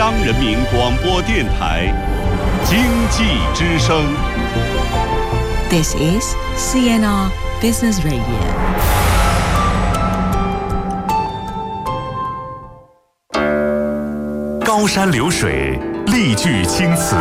央人民广播电台经济之声。 This is CNR Business Radio。 高山流水，丽句青词，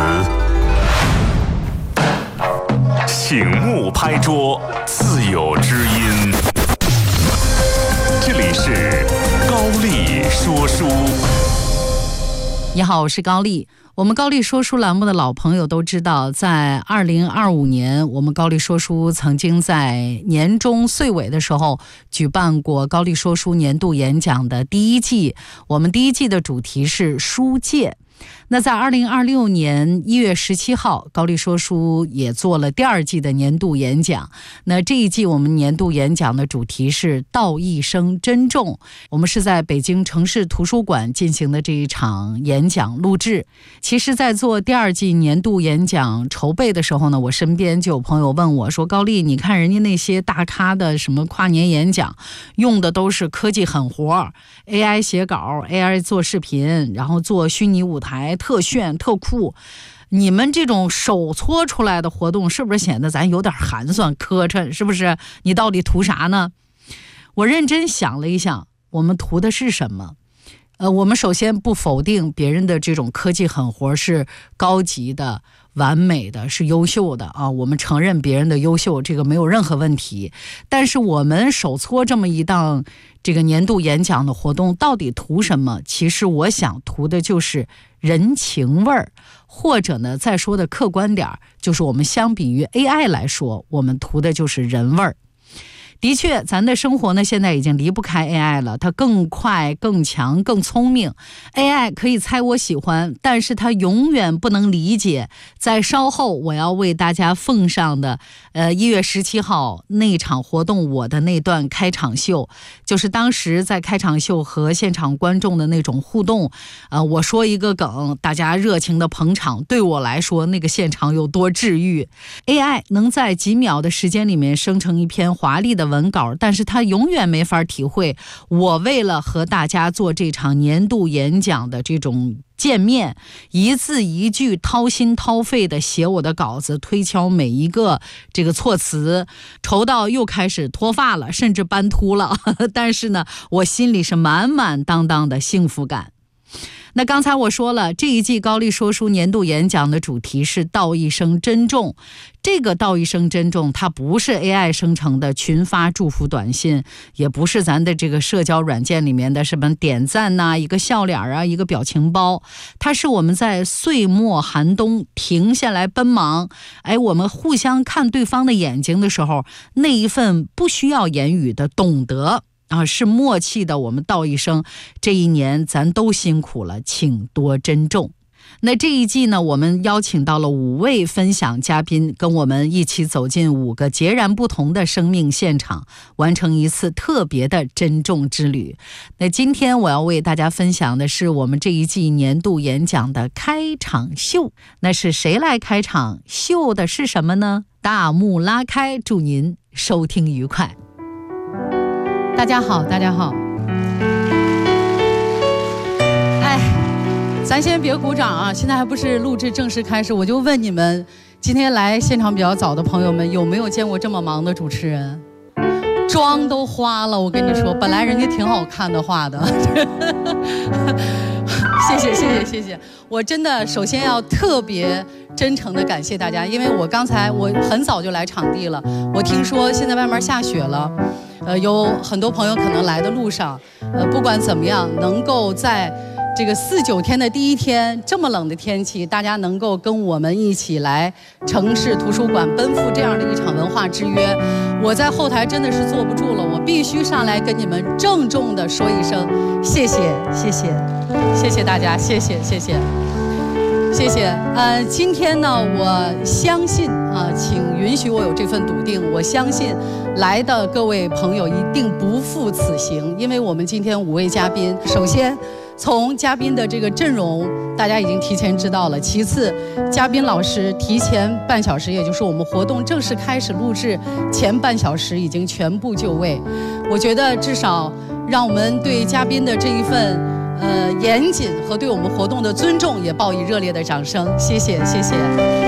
醒目拍桌，自有知音。这里是高丽说书。 你好，我是高丽。我们高丽说书栏目的老朋友都知道，在2025年，我们高丽说书曾经在年终岁尾的时候举办过高丽说书年度演讲的第一季。我们第一季的主题是书界。那在2026年1月17号，高丽说书也做了第二季的年度演讲。那这一季我们年度演讲的主题是道一声珍重。我们是在北京城市图书馆进行的这一场演讲录制。其实在做第二季年度演讲筹备的时候呢，我身边就有朋友问我说，高丽，你看人家那些大咖的什么跨年演讲用的都是科技狠活， AI 写稿， AI 做视频，然后做虚拟舞台，特炫特酷，你们这种手搓出来的活动是不是显得咱有点寒酸磕碜？是不是？你到底图啥呢？我认真想了一想，我们图的是什么？我们首先不否定别人的这种科技狠活是高级的、完美的，是优秀的啊，我们承认别人的优秀，这个没有任何问题。但是我们手搓这么一档这个年度演讲的活动，到底图什么？其实我想图的就是人情味儿，或者呢，再说的客观点，就是我们相比于 AI 来说，我们图的就是人味儿。的确，咱的生活呢，现在已经离不开 AI 了，它更快、更强、更聪明。AI 可以猜我喜欢，但是它永远不能理解。在稍后我要为大家奉上的1月17号那场活动，我的那段开场秀，就是当时在开场秀和现场观众的那种互动。我说一个梗，大家热情的捧场，对我来说那个现场有多治愈。AI 能在几秒的时间里面生成一篇华丽的文稿，但是他永远没法体会我为了和大家做这场年度演讲的这种见面，一字一句掏心掏肺的写我的稿子，推敲每一个这个措辞，愁到又开始脱发了，甚至斑秃了但是呢，我心里是满满当当的幸福感。那刚才我说了，这一季高丽说书年度演讲的主题是道一声珍重。这个道一声珍重，它不是 AI 生成的群发祝福短信，也不是咱的这个社交软件里面的什么点赞呐、一个笑脸啊、一个表情包，它是我们在岁末寒冬停下来奔忙，我们互相看对方的眼睛的时候，那一份不需要言语的懂得是默契的，我们道一声，这一年咱都辛苦了，请多珍重。那这一季呢，我们邀请到了5位分享嘉宾，跟我们一起走进5个截然不同的生命现场，完成一次特别的珍重之旅。那今天我要为大家分享的是我们这一季年度演讲的开场秀。那是谁来开场？秀的是什么呢？大幕拉开，祝您收听愉快。大家好，大家好。咱先别鼓掌啊，现在还不是录制正式开始，我就问你们，今天来现场比较早的朋友们，有没有见过这么忙的主持人？妆都花了，我跟你说，本来人家挺好看的画的。谢谢，我真的首先要特别真诚的感谢大家，因为我很早就来场地了，我听说现在外面下雪了，有很多朋友可能来的路上，不管怎么样，能够在这个4、9天的第一天，这么冷的天气，大家能够跟我们一起来城市图书馆奔赴这样的一场文化之约，我在后台真的是坐不住了，我必须上来跟你们郑重的说一声谢谢大家，谢谢。今天呢，我相信请允许我有这份笃定，我相信来的各位朋友一定不负此行，因为我们今天5位嘉宾，首先从嘉宾的这个阵容大家已经提前知道了，其次嘉宾老师提前半小时，也就是我们活动正式开始录制前半小时已经全部就位，我觉得至少让我们对嘉宾的这一份严谨和对我们活动的尊重，也报以热烈的掌声。谢谢，谢谢。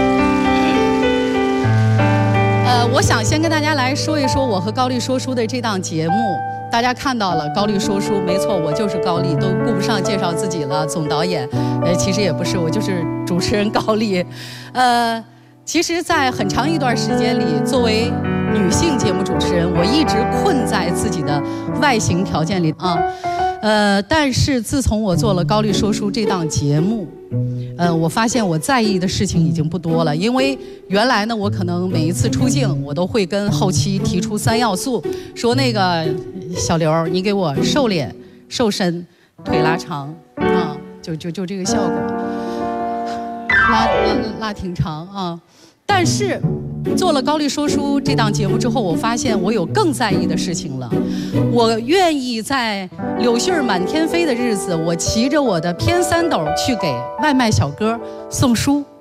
我想先跟大家来说一说我和高丽说书的这档节目。大家看到了高丽说书，没错，我就是高丽，都顾不上介绍自己了。总导演，其实也不是，我就是主持人高丽。其实，在很长一段时间里，作为女性节目主持人，我一直困在自己的外形条件里啊。但是自从我做了高丽说书这档节目，我发现我在意的事情已经不多了。因为原来呢，我可能每一次出镜，我都会跟后期提出3要素，说那个小刘，你给我瘦脸、瘦身、腿拉长啊，就这个效果，拉挺长啊。但是做了高丽说书这档节目之后，我发现我有更在意的事情了。我愿意在柳絮满天飞的日子，我骑着我的偏3斗去给外卖小哥送书。